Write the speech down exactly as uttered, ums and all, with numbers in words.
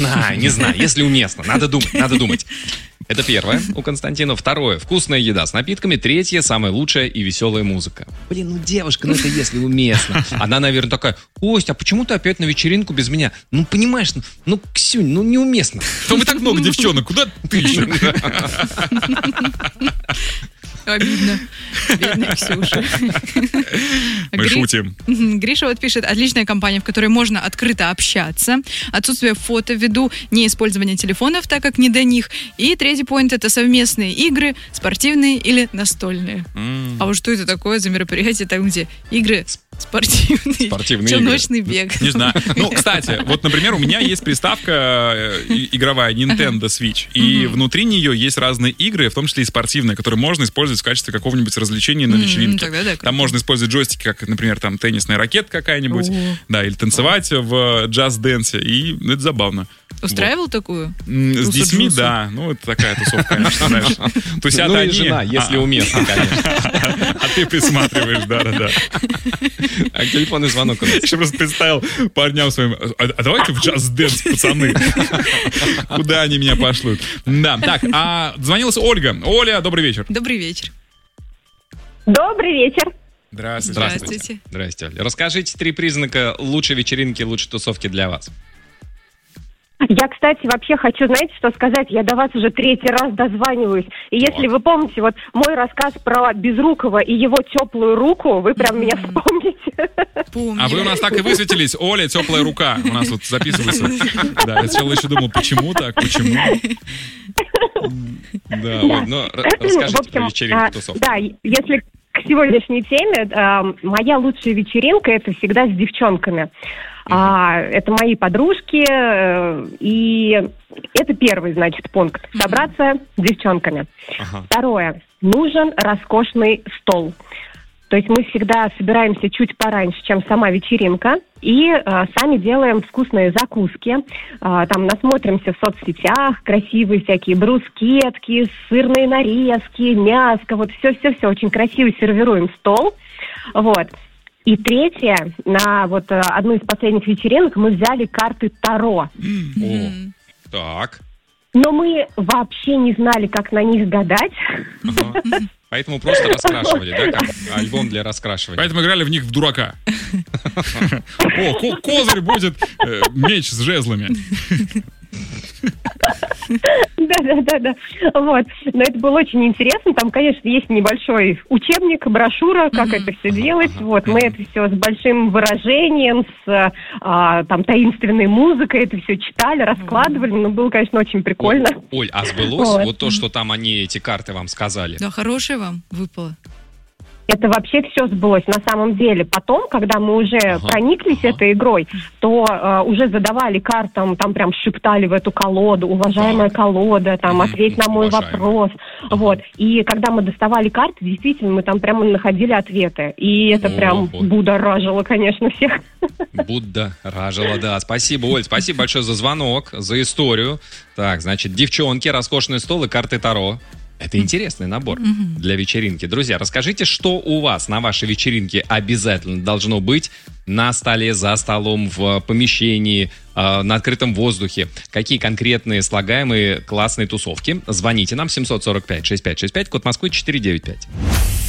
знаю, не знаю. Если уместно. Надо думать, надо думать. Это первое у Константина. Второе. Вкусная еда с напитками. Третье. Самая лучшая и веселая музыка. Блин, ну девушка, ну это если уместно. Она, наверное, такая: Кость, а почему ты опять на вечеринку без меня? Ну, понимаешь, ну, Ксюнь, ну неуместно. Там и так много девчонок. Куда ты еще? Обидно. Бедная Ксюша. Мы Гри... шутим. Гриша вот пишет: отличная компания, в которой можно открыто общаться. Отсутствие фото ввиду неиспользования телефонов, так как не до них. И третий поинт — это совместные игры, спортивные или настольные. Mm. А вот что это такое за мероприятие, там, где игры спортивные, спортивные челночный игры. бег? Не знаю. Ну, кстати, вот, например, у меня есть приставка игровая Nintendo Switch, и mm-hmm. внутри нее есть разные игры, в том числе и спортивные, которые можно использовать в качестве какого-нибудь развлечения на вечеринке. Mm, да, там можно использовать джойстики, как, например, там теннисная ракетка какая-нибудь, oh. да, или танцевать oh. в джаз-дэнсе, и это забавно. Устраивал вот. такую? С детьми, да. Ну, это такая тусовка, конечно, знаешь. Ну и жена, если уместно, конечно. А ты присматриваешь, да-да-да. А телефонный звонок у нас. Я просто представил парням своим: а давайте в джаз-дэнс, пацаны. Куда они меня пошлют? Да, так, а звонилась Ольга. Оля, добрый вечер. Добрый вечер. Добрый вечер. Здравствуйте. Здравствуйте. Здравствуйте, Оля. Расскажите три признака лучшей вечеринки, лучшей тусовки для вас. Я, кстати, вообще хочу, знаете, что сказать? Я до вас уже третий раз дозваниваюсь. И если вот. Вы помните, вот мой рассказ про Безрукова и его теплую руку, вы прям меня вспомните. Помню. А вы у нас так и высветились. Оля, теплая рука. У нас вот записывается. Да, я сначала еще думал, почему так, почему? Да, Оль, ну расскажите про вечеринку, тусовку. Да, если... К сегодняшней теме, э, моя лучшая вечеринка — это всегда с девчонками. Mm-hmm. А, это мои подружки, э, и это первый, значит, пункт. Собраться mm-hmm. с девчонками. Uh-huh. Второе. Нужен роскошный стол. То есть мы всегда собираемся чуть пораньше, чем сама вечеринка, и э, сами делаем вкусные закуски. Э, там насмотримся в соцсетях, красивые всякие брускетки, сырные нарезки, мяско, вот все-все-все, очень красиво сервируем стол. Вот. И третье, на вот э, одну из последних вечеринок мы взяли карты Таро. Mm-hmm. О, так. Но мы вообще не знали, как на них гадать. Ага. Поэтому просто раскрашивали, да, как альбом для раскрашивания. Поэтому играли в них в дурака. О, козырь будет меч с жезлами. Да-да-да-да. Вот. Но это было очень интересно. Там, конечно, есть небольшой учебник, брошюра, как mm-hmm. это все делать. Uh-huh. Вот. Мы это все с большим выражением, с а, там таинственной музыкой, это все читали, раскладывали. Ну, было, конечно, очень прикольно. Оль, Оль, а сбылось вот. вот то, что там они, эти карты вам сказали? Да, хорошее вам выпало. Это вообще все сбылось на самом деле. Потом, когда мы уже ага, прониклись ага. этой игрой, то э, уже задавали картам, там прям шептали в эту колоду: уважаемая так. колода, там, mm-hmm. ответь на мой уважаемый. вопрос. Ага. Вот. И когда мы доставали карты, действительно, мы там прямо находили ответы. И это О, прям вот. будоражило, конечно, всех. Будоражило, да. Спасибо, Оль, спасибо большое за звонок, за историю. Так, значит, девчонки, роскошный стол и карты Таро. Это интересный набор mm-hmm. для вечеринки. Друзья, расскажите, что у вас на вашей вечеринке обязательно должно быть на столе, за столом, в помещении, э, на открытом воздухе. Какие конкретные слагаемые классные тусовки? Звоните нам семь сорок пять шестьдесят пять шестьдесят пять, код Москвы четыреста девяносто пять.